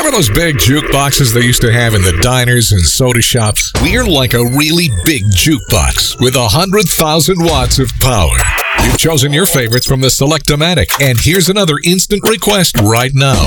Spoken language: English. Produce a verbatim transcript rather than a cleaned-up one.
Remember those big jukeboxes they used to have in the diners and soda shops? We're like a really big jukebox with one hundred thousand watts of power. You've chosen your favorites from the Select-O-Matic, and here's another instant request right now.